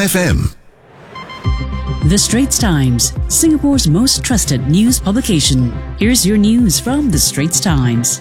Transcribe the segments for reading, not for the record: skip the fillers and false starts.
1FM. The Straits Times, Singapore's most trusted news publication. Here's your news from The Straits Times.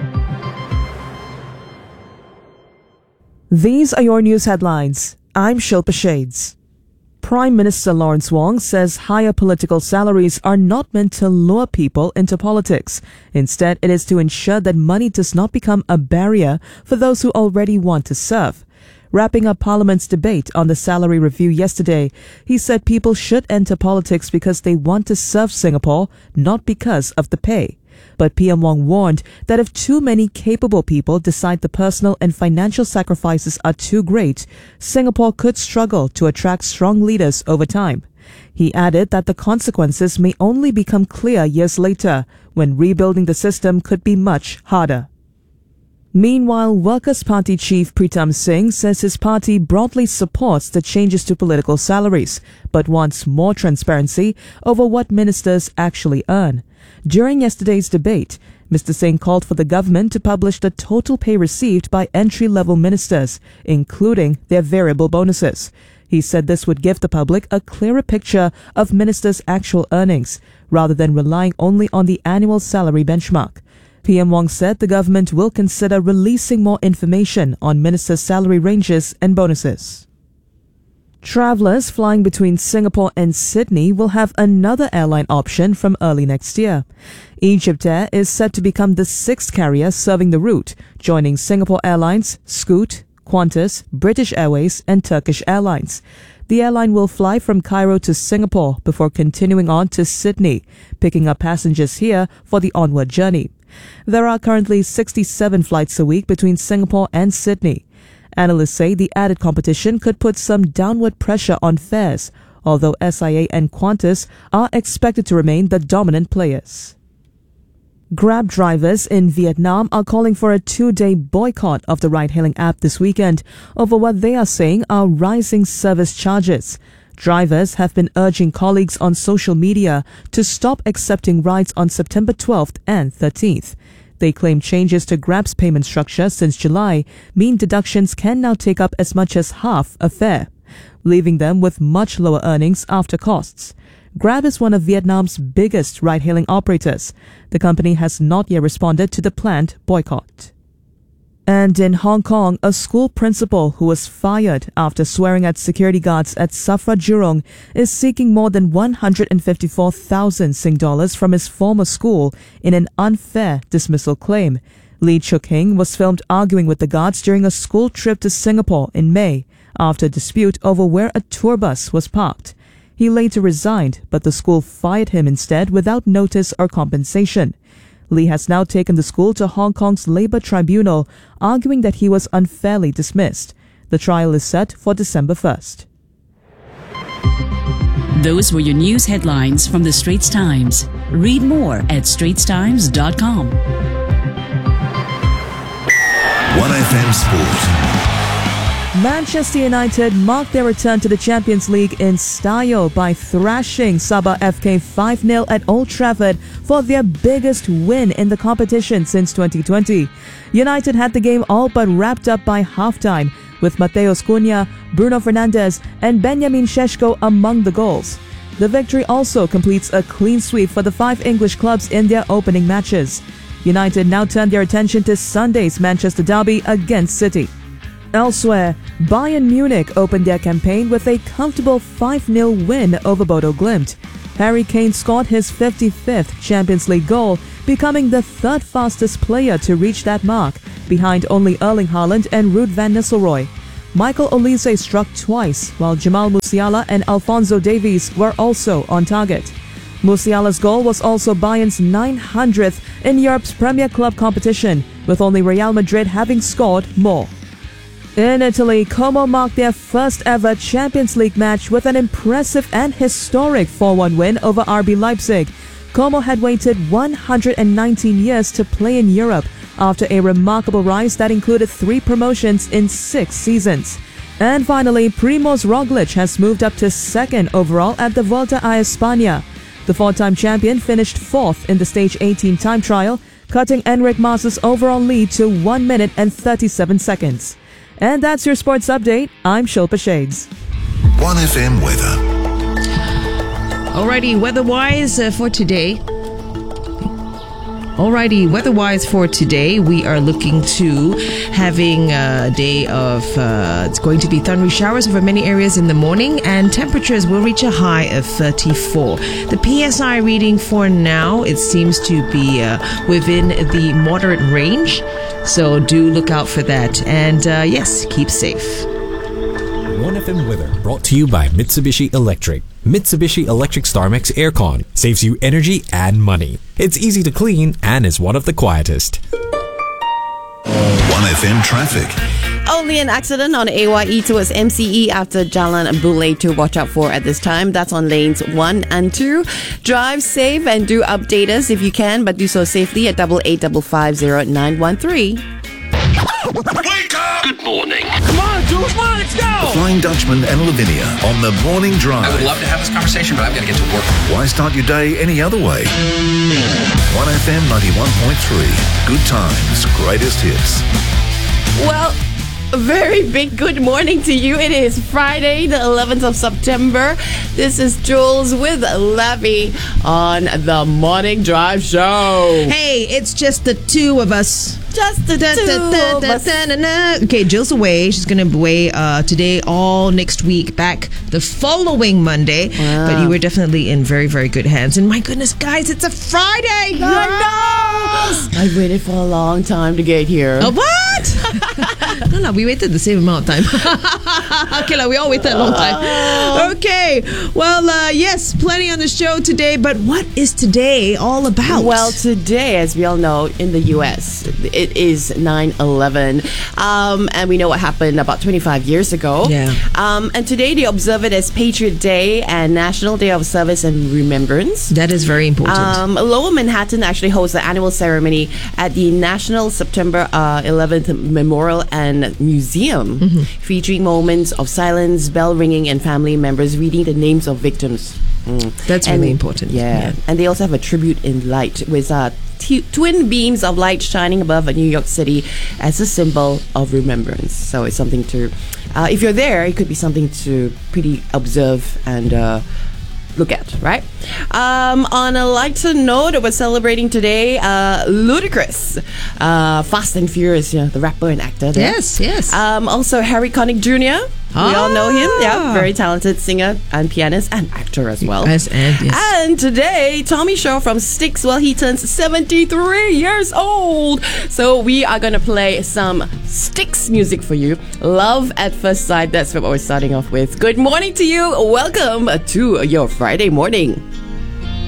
These are your news headlines. I'm Shilpa Shades. Prime Minister Lawrence Wong says higher political salaries are not meant to lure people into politics. Instead, it is to ensure that money does not become a barrier for those who already want to serve. Wrapping up Parliament's debate on the salary review yesterday, he said people should enter politics because they want to serve Singapore, not because of the pay. But PM Wong warned that if too many capable people decide the personal and financial sacrifices are too great, Singapore could struggle to attract strong leaders over time. He added that the consequences may only become clear years later, when rebuilding the system could be much harder. Meanwhile, Workers' Party chief Pritam Singh says his party broadly supports the changes to political salaries, but wants more transparency over what ministers actually earn. During yesterday's debate, Mr. Singh called for the government to publish the total pay received by entry-level ministers, including their variable bonuses. He said this would give the public a clearer picture of ministers' actual earnings, rather than relying only on the annual salary benchmark. PM Wong said the government will consider releasing more information on ministers' salary ranges and bonuses. Travellers flying between Singapore and Sydney will have another airline option from early next year. Egyptair is set to become the sixth carrier serving the route, joining Singapore Airlines, Scoot, Qantas, British Airways and Turkish Airlines. The airline will fly from Cairo to Singapore before continuing on to Sydney, picking up passengers here for the onward journey. There are currently 67 flights a week between Singapore and Sydney. Analysts say the added competition could put some downward pressure on fares, although SIA and Qantas are expected to remain the dominant players. Grab drivers in Vietnam are calling for a 2-day boycott of the ride-hailing app this weekend over what they are saying are rising service charges. Drivers have been urging colleagues on social media to stop accepting rides on September 12th and 13th. They claim changes to Grab's payment structure since July mean deductions can now take up as much as half a fare, leaving them with much lower earnings after costs. Grab is one of Vietnam's biggest ride-hailing operators. The company has not yet responded to the planned boycott. And in Hong Kong, a school principal who was fired after swearing at security guards at SAFRA Jurong is seeking more than 154,000 Sing dollars from his former school in an unfair dismissal claim. Lee Chuk Hing was filmed arguing with the guards during a school trip to Singapore in May after a dispute over where a tour bus was parked. He later resigned, but the school fired him instead without notice or compensation. Lee has now taken the school to Hong Kong's Labour Tribunal, arguing that he was unfairly dismissed. The trial is set for December 1st. Those were your news headlines from The Straits Times. Read more at straitstimes.com. 1FM Sport. Manchester United marked their return to the Champions League in style by thrashing Sabah FK 5-0 at Old Trafford for their biggest win in the competition since 2020. United had the game all but wrapped up by halftime, with Mateus Cunha, Bruno Fernandes and Benjamin Šeško among the goals. The victory also completes a clean sweep for the 5 English clubs in their opening matches. United now turn their attention to Sunday's Manchester derby against City. Elsewhere, Bayern Munich opened their campaign with a comfortable 5-0 win over Bodo Glimt. Harry Kane scored his 55th Champions League goal, becoming the third fastest player to reach that mark, behind only Erling Haaland and Ruud van Nistelrooy. Michael Olise struck twice, while Jamal Musiala and Alphonso Davies were also on target. Musiala's goal was also Bayern's 900th in Europe's Premier Club competition, with only Real Madrid having scored more. In Italy, Como marked their first ever Champions League match with an impressive and historic 4-1 win over RB Leipzig. Como had waited 119 years to play in Europe after a remarkable rise that included 3 promotions in 6 seasons. And finally, Primož Roglič has moved up to 2nd overall at the Volta a España. The 4-time champion finished 4th in the Stage 18 time trial, cutting Enric Mas's overall lead to 1 minute and 37 seconds. And that's your sports update. I'm Shilpa Shades. 1FM weather. Alrighty, weather-wise for today. We are looking to having a day of, it's going to be thundery showers over many areas in the morning, and temperatures will reach a high of 34. The PSI reading for now, it seems to be within the moderate range, so do look out for that. And yes, keep safe. 1FM weather brought to you by Mitsubishi Electric. Mitsubishi Electric StarMax Aircon saves you energy and money. It's easy to clean and is one of the quietest. 1FM traffic. Only an accident on AYE towards MCE after Jalan Bulay to watch out for at this time. That's on lanes 1 and 2. Drive safe and do update us if you can, but do so safely at 88550913. Wake up! Good morning. Come on, Jules, come on, let's go! The Flying Dutchman and Lavinia on the morning drive. I would love to have this conversation, but I've got to get to work. Why start your day any other way? 1FM 91.3. Good times, greatest hits. Well, a very big good morning to you. It is Friday, the 11th of September. This is Jules with Lavi on the Morning Drive Show. Hey, it's just the two of us. Just the two of us. Okay, Jill's away. She's going to be away today, all next week, back the following Monday. Wow. But you were definitely in very, very good hands. And my goodness, guys, it's a Friday. I know! I waited for a long time to get here. Oh, what? No, we waited the same amount of time. Okay, we all waited a long time. Okay, well, yes, plenty on the show today, but what is today all about? Well, today, as we all know, in the U.S., it is 9/11, and we know what happened about 25 years ago. Yeah. And today they observe it as Patriot Day and National Day of Service and Remembrance. That is very important. Lower Manhattan actually hosts the annual ceremony at the National September 11th Memorial and Museum, featuring moments of silence, bell ringing, and family members reading the names of victims. That's really important. Yeah. And they also have a tribute in light with twin beams of light shining above New York City as a symbol of remembrance. So it's something to, if you're there, it could be something to pretty observe and look at, right? On a lighter note, we're celebrating today Ludacris, Fast and Furious, the rapper and actor. There. Yes. Also Harry Connick Jr. We all know him. Yeah, very talented singer and pianist and actor as well. Yes. And today, Tommy Shaw from Styx, well, he turns 73 years old. So we are going to play some Styx music for you. Love at First Sight. That's what we're starting off with. Good morning to you. Welcome to your Friday morning.